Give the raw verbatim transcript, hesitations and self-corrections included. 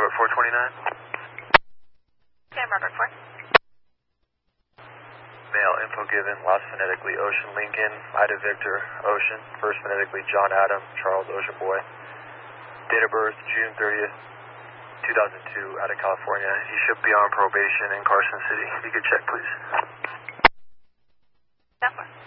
Robert four twenty-nine. Okay, Robert four. Male, info given, last phonetically Ocean Lincoln, Ida Victor, Ocean, first phonetically John Adam, Charles Ocean Boy. Date of birth, June thirtieth, two thousand two, out of California. He should be on probation in Carson City. If you could check, please. That one.